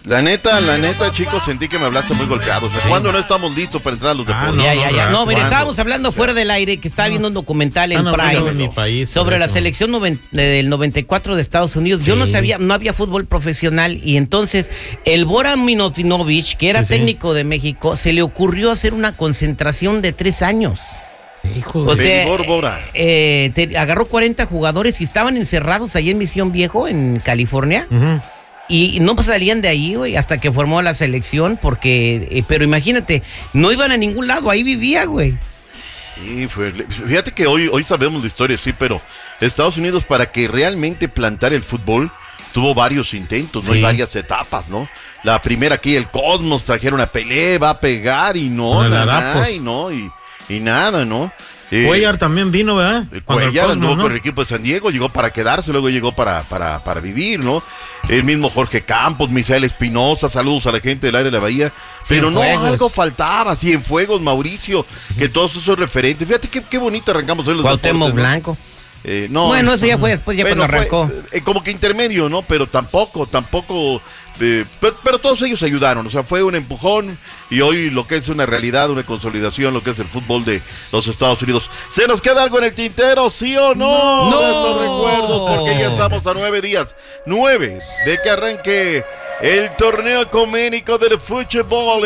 La neta, chicos, sentí que me hablaste muy golpeado. O sea, ¿cuándo no estamos listos para entrar a los deportes? Ya. No, mire, estábamos hablando fuera del aire que estaba viendo un documental en Prime sobre la selección del 94 de Estados Unidos. Yo no sabía, no había fútbol profesional y entonces el Bora Milutinovic, que era técnico de México, se le ocurrió hacer una concentración de 3 años. O sea, agarró 40 jugadores y estaban encerrados ahí en Misión Viejo, en California. Y no salían de ahí, güey, hasta que formó la selección, porque, pero imagínate, no iban a ningún lado, ahí vivía, güey. Sí, fíjate que hoy sabemos la historia, sí, pero Estados Unidos, para que realmente plantara el fútbol, tuvo varios intentos, ¿no? Hay varias etapas, ¿no? La primera aquí, el Cosmos, trajeron a Pelé, va a pegar, y no, y nada, ¿no? Cuellar también vino, ¿verdad? Cuellar anduvo con el equipo de San Diego, llegó para quedarse, luego llegó para vivir, ¿no? El mismo Jorge Campos, Misael Espinosa, saludos a la gente del área de la Bahía. Pero no, algo faltaba, Cienfuegos, Mauricio, que todos esos referentes. Fíjate qué bonito arrancamos hoy los Cuauhtémoc Blanco. Bueno, eso ya fue después, cuando arrancó. Como que intermedio, ¿no? Pero tampoco, pero todos ellos ayudaron, o sea, fue un empujón y hoy lo que es una realidad, una consolidación, lo que es el fútbol de los Estados Unidos. ¿Se nos queda algo en el tintero, sí o no? No recuerdo, porque ya estamos a 9 días, 9 de que arranque el torneo ecuménico del fútbol.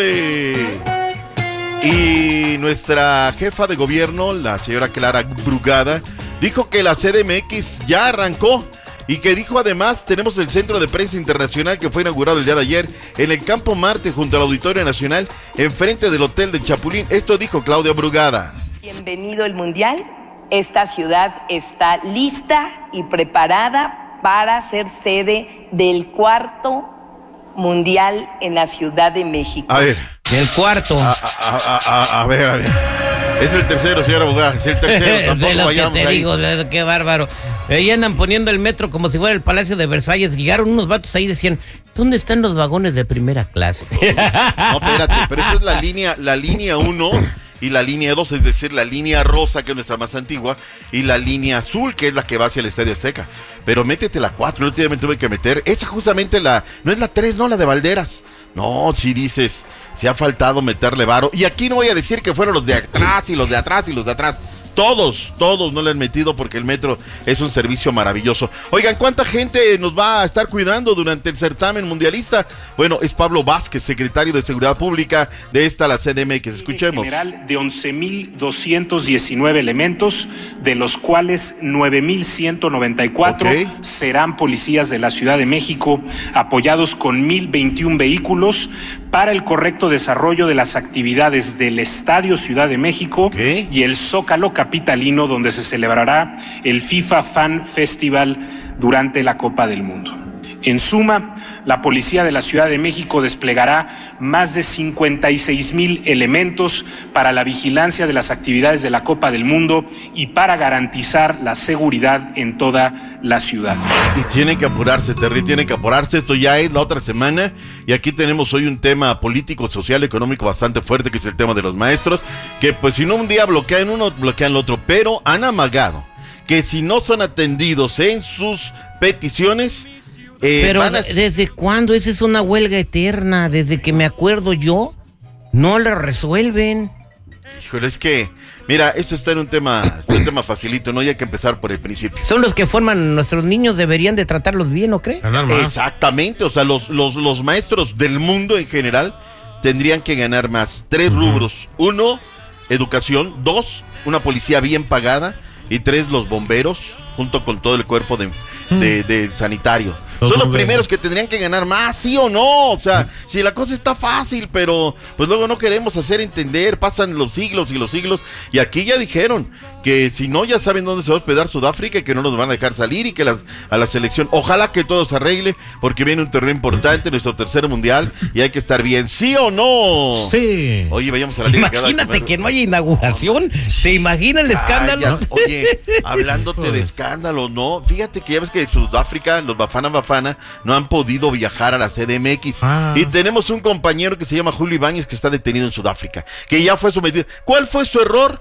Y nuestra jefa de gobierno, la señora Clara Brugada, dijo que la CDMX ya arrancó y que dijo además, tenemos el Centro de Prensa Internacional que fue inaugurado el día de ayer en el Campo Marte junto al Auditorio Nacional, enfrente del Hotel del Chapulín. Esto dijo Claudia Brugada. Bienvenido el Mundial. Esta ciudad está lista y preparada para ser sede del 4º Mundial en la Ciudad de México. A ver. El 4. A ver. Es el tercero, señora abogada, es el tercero. Tampoco de lo vayamos que te ahí. digo, qué bárbaro. Ahí andan poniendo el metro como si fuera el Palacio de Versalles. Llegaron unos vatos ahí y decían, ¿dónde están los vagones de primera clase? No, espérate, pero eso es la línea 1 y la línea 2, es decir, la línea rosa, que es nuestra más antigua, y la línea azul, que es la que va hacia el Estadio Azteca. Pero métete la 4, no me tuve que meter. Esa justamente no es la 3, no, la de Valderas. No, si dices, se ha faltado meterle varo. Y aquí no voy a decir que fueron los de atrás y los de atrás y los de atrás. Todos no le han metido porque el metro es un servicio maravilloso. Oigan, ¿cuánta gente nos va a estar cuidando durante el certamen mundialista? Bueno, es Pablo Vázquez, secretario de Seguridad Pública de la CDMX. Escuchemos. General de 11,219 elementos, de los cuales 9,194 serán policías de la Ciudad de México, apoyados con 1,021 vehículos para el correcto desarrollo de las actividades del Estadio Ciudad de México y el Zócalo capitalino, donde se celebrará el FIFA Fan Festival durante la Copa del Mundo. En suma, la Policía de la Ciudad de México desplegará más de 56,000 elementos para la vigilancia de las actividades de la Copa del Mundo y para garantizar la seguridad en toda la ciudad. Y tienen que apurarse, Terry, tienen que apurarse. Esto ya es la otra semana y aquí tenemos hoy un tema político, social, económico bastante fuerte, que es el tema de los maestros, que pues si no un día bloquean uno, bloquean el otro, pero han amagado que si no son atendidos en sus peticiones... Pero ¿desde cuándo? Esa es una huelga eterna. Desde que me acuerdo yo, no la resuelven. Híjole, es que, mira, esto está en un tema facilito, ¿no? Y hay que empezar por el principio. Son los que forman nuestros niños, deberían de tratarlos bien, ¿no cree? Exactamente, o sea, los maestros del mundo en general tendrían que ganar más. 3 rubros. 1, educación. 2, una policía bien pagada. Y 3, los bomberos, junto con todo el cuerpo de sanitario. Son los primeros que tendrían que ganar más, ¿sí o no? O sea, si la cosa está fácil, pero pues luego no queremos hacer entender, pasan los siglos y los siglos, y aquí ya dijeron que si no, ya saben dónde se va a hospedar Sudáfrica y que no nos van a dejar salir y que a la selección, ojalá que todo se arregle, porque viene un torneo importante, nuestro tercer mundial, y hay que estar bien, ¿sí o no? Sí. Oye, vayamos a la liga. Imagínate que no haya inauguración, ¿te imaginas el escándalo? Oye, hablándote de escándalo, ¿no? Fíjate que ya ves que Sudáfrica, los Bafana no han podido viajar a la CDMX. Y tenemos un compañero que se llama Julio Ibáñez que está detenido en Sudáfrica, que ya fue sometido. ¿Cuál fue su error?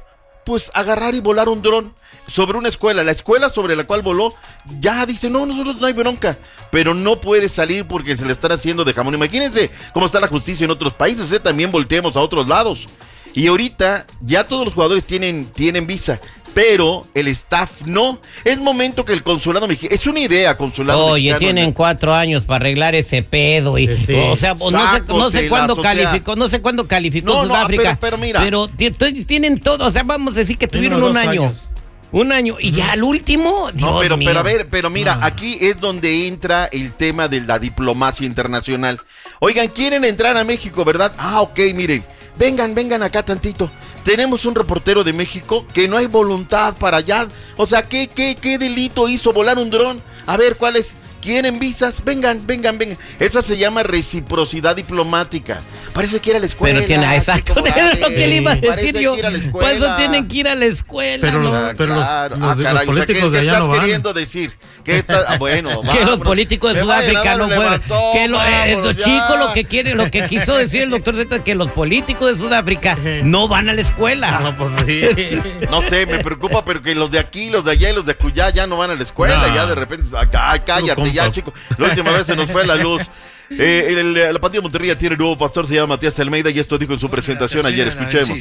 pues agarrar y volar un dron sobre una escuela. La escuela sobre la cual voló ya dice, no, nosotros no hay bronca, pero no puede salir porque se le están haciendo de jamón. Imagínense cómo está la justicia en otros países, también volteemos a otros lados. Y ahorita ya todos los jugadores tienen visa, pero el staff no. Es momento que el consulado mexicano, es una idea, consulado mexicano. Oye, tienen 4 años para arreglar ese pedo y sí. O sea, no sé cuándo calificó Sudáfrica. Pero mira, pero tienen todo, o sea, vamos a decir que tuvieron un año. Un año, y ya al último, Dios mío. Pero a ver, mira, aquí es donde entra el tema de la diplomacia internacional. Oigan, quieren entrar a México, ¿verdad? Ok, miren, vengan acá tantito. Tenemos un reportero de México que no hay voluntad para allá. O sea, ¿qué delito hizo volar un dron? A ver, ¿cuál es? ¿Quieren visas? Vengan. Esa se llama reciprocidad diplomática. Parece que ir a la escuela. Pero tiene, exacto, de lo que le iba a decir yo. Por eso tienen que ir a la escuela. Pero los políticos de allá no van. ¿Qué estás queriendo decir? Bueno, que los políticos de Sudáfrica no fueron. Que los chicos lo que quiso decir el doctor Z, que los políticos de Sudáfrica no van a la escuela. No, pues sí. No sé, me preocupa, pero que los de aquí, los de allá y los de acullá ya no van a la escuela. No. Ya de repente, cállate ya, chico. La última vez se nos fue la luz. La pandilla de Monterrey tiene nuevo pastor, se llama Matías Almeida, y esto dijo en su presentación ayer. Escuchemos.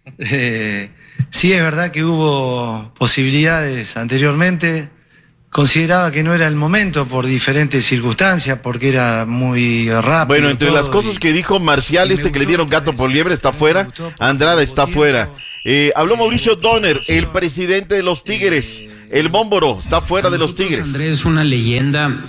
Sí, es verdad que hubo posibilidades anteriormente. Consideraba que no era el momento por diferentes circunstancias, porque era muy rápido. Bueno, entre las cosas que dijo Marcial, que le dieron gato por liebre, está fuera. Andrada está fuera. Habló Mauricio Donner, el presidente de los Tigres. El Bómboro está fuera de los Tigres. Andrés es una leyenda.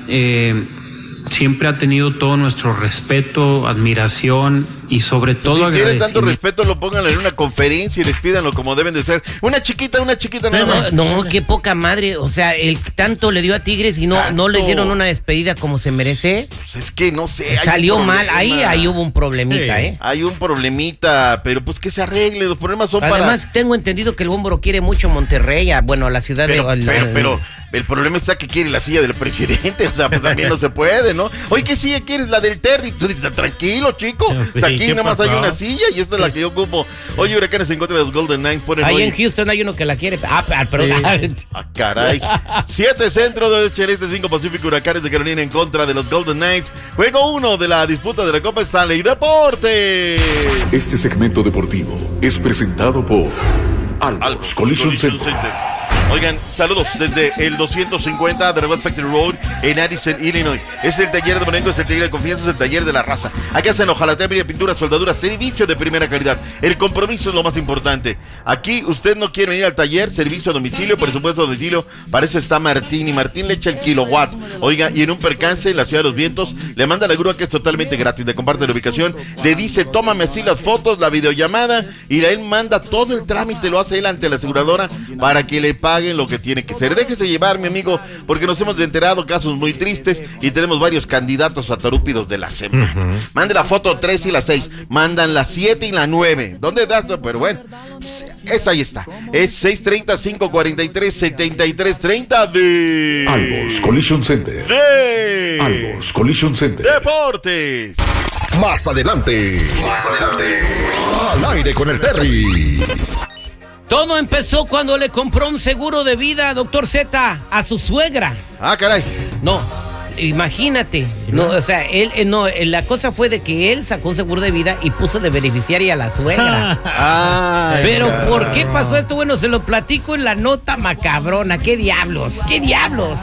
Siempre ha tenido todo nuestro respeto, admiración y sobre todo agradecimiento. Si tienen tanto respeto, lo pongan en una conferencia y despídanlo como deben de ser. Una chiquita nada más. No, qué poca madre. O sea, el tanto le dio a Tigres y no le dieron una despedida como se merece. Pues es que no sé. Salió mal. Ahí hubo un problemita, Hay un problemita, pero pues que se arregle. Los problemas son Además, tengo entendido que el Bómboro quiere mucho Monterrey, a la ciudad pero el problema está que quiere la silla del presidente, o sea, pues también no se puede, ¿no? Oye, ¿qué silla quieres? La del Terry. Tú dices, tranquilo, chico. Sí, o sea, aquí nada más hay una silla y esta es la que yo ocupo. Oye, Huracanes en contra de los Golden Knights. Ahí en Houston hay uno que la quiere. Perdón. Caray. 7 Centro, 2 Este, 5 Pacífico. Huracanes de Carolina en contra de los Golden Knights. Juego 1 de la disputa de la Copa Stanley Deportes. Este segmento deportivo es presentado por Albos Collision Center. Oigan, saludos desde el 250 de West Factory Road en Addison, Illinois. Es el taller de Bonengo, es el taller de confianza, es el taller de la raza. Aquí hacen hojalatería, pintura, soldadura, servicio de primera calidad. El compromiso es lo más importante. Aquí usted no quiere venir al taller, servicio a domicilio, presupuesto a domicilio. Para eso está Martín, y Martín le echa el kilowatt. Oiga, y en un percance en la Ciudad de los Vientos, le manda la grúa que es totalmente gratis. Le comparte la ubicación, le dice, tómame así las fotos, la videollamada, y él manda todo el trámite, lo hace él ante la aseguradora para que le paguen lo que tiene que ser. Déjese llevar, mi amigo, porque nos hemos enterado casos muy tristes y tenemos varios candidatos a tarúpidos de la semana. Mande la foto 3 y la 6, mandan la 7 y la 9. ¿Dónde das? Pero bueno, ahí está. Es 630-543-7330 de Albos Collision Center. Albos Collision Center. Deportes. Más adelante. Al aire con el Terry. Todo empezó cuando le compró un seguro de vida, doctor Z, a su suegra. Ah, caray. No, imagínate. No, o sea, la cosa fue de que él sacó un seguro de vida y puso de beneficiaria a la suegra. Pero ¿por qué pasó esto? Bueno, se lo platico en la nota macabrona. ¿Qué diablos?